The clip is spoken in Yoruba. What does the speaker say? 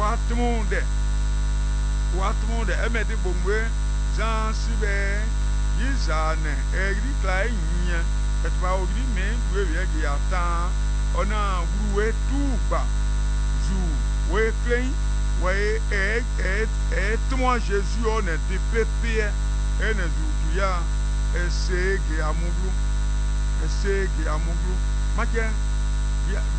Watmonde emedi bomwe Jean Sibe Yizane Eri Klainye Etba Obi me Dwe Yata Ona Wuwe Tuba Zu We Klein We moi Jésus on est pépé ene zutuya esege amuglu make